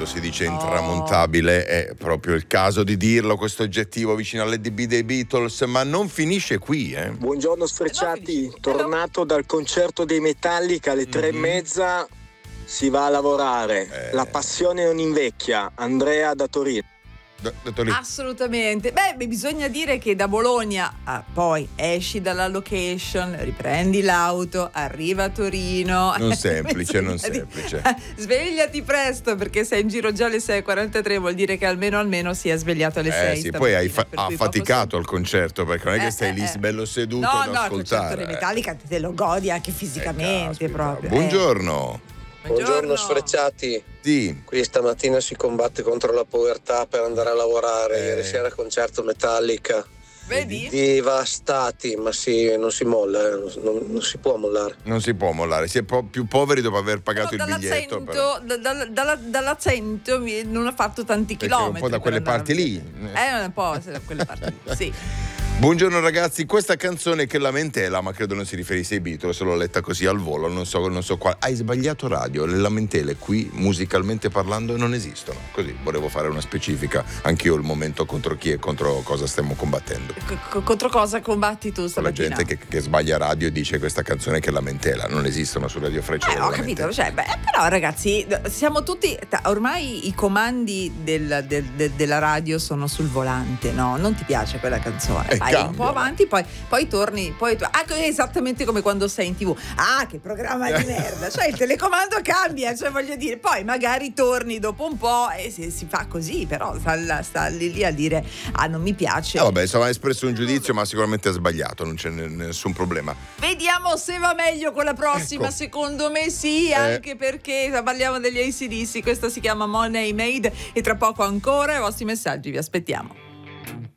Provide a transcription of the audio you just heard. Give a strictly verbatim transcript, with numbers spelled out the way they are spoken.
quando si dice intramontabile è proprio il caso di dirlo, questo aggettivo vicino all'E D B dei Beatles, ma non finisce qui, eh. Buongiorno sfrecciati, tornato dal concerto dei Metallica alle tre e mezza si va a lavorare, Eh. la passione non invecchia. Andrea da Torino. Da- da Torino. Assolutamente. Beh, beh, bisogna dire che da Bologna ah, poi esci dalla location, riprendi l'auto, arriva a Torino. Non semplice, non Bisogna semplice. di- Svegliati presto, perché sei in giro già alle sei e quarantatré, vuol dire che almeno almeno si è svegliato alle Eh sei. sì, poi hai fa- stamattina, per cui proprio affaticato al concerto, perché non è che Eh, stai lì eh, eh. bello seduto No, ad no, il concerto ascoltare. dei Metallica te lo godi anche Eh, fisicamente caspita. proprio. Buongiorno. Eh. Buongiorno sfrecciati, Sì. qui stamattina si combatte contro la povertà per andare a lavorare, Eh. ieri sera concerto Metallica, Vedi? devastati, ma sì, non si molla, eh, non, non si può mollare. Non si può mollare, si è po- più poveri dopo aver pagato Però il biglietto. Però. dall'accento, da- da- dalla- dall'accento mi- non ha fatto tanti Perché è un chilometri. po' da per quelle andare parti a lì. vedere. Eh, un po' da quelle parti lì, sì. Buongiorno ragazzi, questa canzone che lamentela, ma credo non si riferisse ai Beatles, l'ho letta così al volo, non so, non so quale. Hai sbagliato radio, le lamentele qui, musicalmente parlando, non esistono. Così, volevo fare una specifica, anch'io il momento contro chi e contro cosa stiamo combattendo. C- c- contro cosa combatti tu Con la stamattina? gente che, che sbaglia radio e dice questa canzone che lamentela, non esistono su Radio Freccia. Eh, ho capito, cioè, beh, però ragazzi, siamo tutti, ormai i comandi del- del- del- della radio sono sul volante, no? Non ti piace quella canzone? Eh, Vai cambia. un po' avanti, poi, poi torni, poi tu- ah, è esattamente come quando sei in tv. Ah, che programma di merda! Cioè il telecomando cambia, cioè voglio dire, poi magari torni dopo un po' e si, si fa così, però sta, là- sta lì, lì a dire ah, non mi piace. Eh, vabbè, insomma, ha espresso un giudizio, ma sicuramente ha sbagliato, non c'è n- nessun problema. Vediamo se va meglio con la prossima. Ecco. Secondo me sì, Eh. anche perché parliamo degli A C D C. Questa si chiama Money Made e tra poco ancora i vostri messaggi vi aspettiamo.